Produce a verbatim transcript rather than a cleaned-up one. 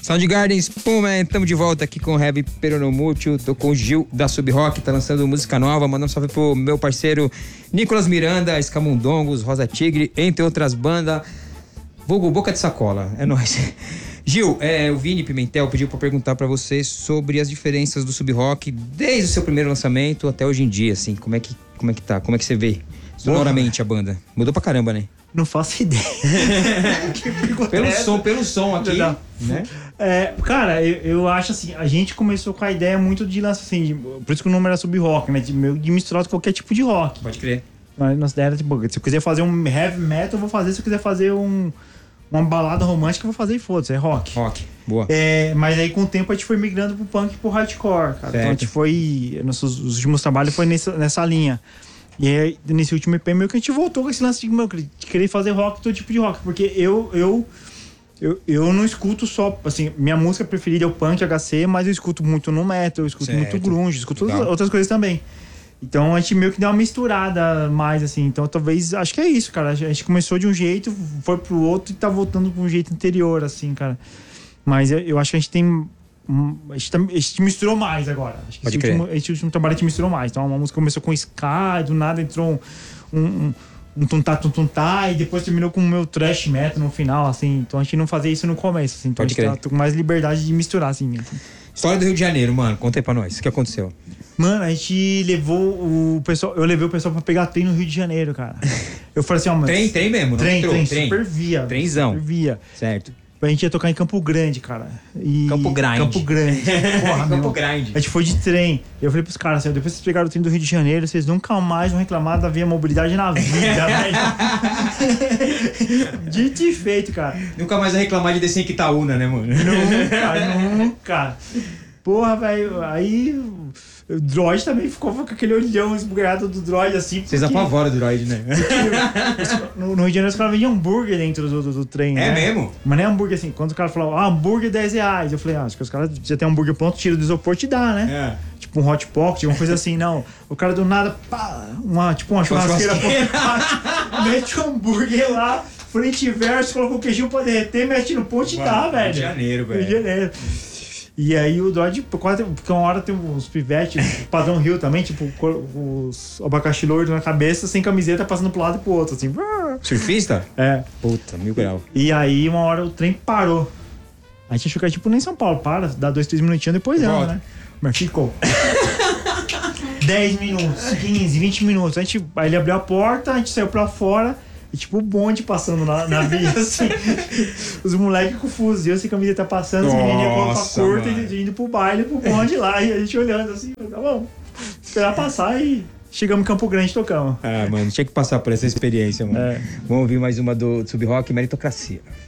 Soundgardens, pum, man, tamo de volta aqui com o Heavy Peronomútil. Tô com o Gil da Sub Rock, tá lançando música nova. Mandando um salve pro meu parceiro Nicolas Miranda, Escamundongos, Rosa Tigre, entre outras bandas. Vulgo Boca de Sacola, é nóis. Gil, é, o Vini Pimentel pediu pra perguntar pra você sobre as diferenças do Sub Rock desde o seu primeiro lançamento até hoje em dia, assim. Como é que, como é que tá? Como é que você vê sonoramente a banda? Mudou pra caramba, né? Não faço ideia. Pelo som, pelo som aqui, Não. né? É, cara, eu, eu acho assim, a gente começou com a ideia muito de lançar assim, de, por isso que o nome era Sub Rock, né? De, de misturar qualquer tipo de rock. Pode crer. Mas nossa ideia era tipo, se eu quiser fazer um heavy metal, eu vou fazer. Se eu quiser fazer um, uma balada romântica, eu vou fazer e foda-se, é rock. Rock, boa. É, mas aí com o tempo a gente foi migrando pro punk e pro hardcore, cara. Certo. Então a gente foi. Nossos os últimos trabalhos foi nessa, nessa linha. E aí, nesse último E P, meio que a gente voltou com esse lance de, meu, de querer fazer rock, todo tipo de rock. Porque eu, eu, eu, eu não escuto só, assim, minha música preferida é o punk, H C, mas eu escuto muito no metal, eu escuto Certo. muito grunge, escuto Legal. outras coisas também. Então a gente meio que deu uma misturada mais, assim. Então talvez, acho que é isso, cara. A gente começou de um jeito, foi pro outro e tá voltando pro um jeito anterior, assim, cara. Mas eu, eu acho que a gente tem... A gente, tá, a gente misturou mais agora. Acho que Pode esse crer. último, esse último trabalho a gente misturou mais. Então uma música começou com ska, do nada entrou um, um, um tuntá, tuntá, e depois terminou com o meu thrash metal no final, assim. Então a gente não fazia isso no começo, assim. Então Pode a gente crer. tá com mais liberdade de misturar, assim. História do Rio de Janeiro, mano. Conta aí pra nós. O que aconteceu? Mano, a gente levou o pessoal. Eu levei o pessoal pra pegar trem no Rio de Janeiro, cara. Eu falei assim, ó, mano. Trem, trem mesmo, não Trem, metrô, trem, trem. super via. Trenzão. Super via. Certo. A gente ia tocar em Campo Grande, cara. E... Campo Grande. Campo Grande. Porra, Campo meu. Grande. A gente foi de trem. Eu falei pros caras assim, depois que vocês pegaram o trem do Rio de Janeiro, vocês nunca mais vão reclamar da via mobilidade na vida, velho. Dito e feito, cara. Nunca mais vai reclamar de descer em Quitaúna, né, mano? Nunca, nunca. Porra, velho. Aí o droid também ficou com aquele olhão esbugalhado do droid, assim. Vocês porque- apavoram do droid, né? No, no Rio de Janeiro os caras vendiam hambúrguer dentro do, do, do trem, É né? mesmo? Mas nem hambúrguer assim. Quando o cara falou, ah, hambúrguer dez reais. Eu falei, ah, acho que os caras já tem hambúrguer pronto, tira do isopor e dá, né? É. Tipo um hot pocket, uma coisa assim, não. O cara do nada, pá, uma, tipo uma churrasqueira, churrasqueira. por baixo, mete o hambúrguer lá, frente e verso, coloca o queijinho pra derreter, mete no ponto e dá, Rio velho. de Janeiro, Rio de velho. Janeiro. E aí o Dodge, quase, porque uma hora tem uns pivetes, padrão Rio também, tipo, os abacaxi loiro na cabeça, sem camiseta, passando pro lado e pro outro, assim. Surfista? É. Puta, mil grau. E aí uma hora o trem parou. A gente achou que era tipo nem São Paulo, para, dá dois, três minutinhos, depois anda, Volta. né? Mas ficou. dez minutos, quinze, vinte minutos. A gente, aí ele abriu a porta, a gente saiu pra fora. E tipo o bonde passando na, na via, assim. Os moleques com fuzil, sem camiseta passando, as meninas com roupa Nossa, curta, mano. e indo pro baile, pro bonde lá. E a gente olhando assim, tá bom. Esperar passar e chegamos em Campo Grande e tocamos. Ah, mano, tinha que passar por essa experiência, mano. É. Vamos ouvir mais uma do Sub Rock, Meritocracia.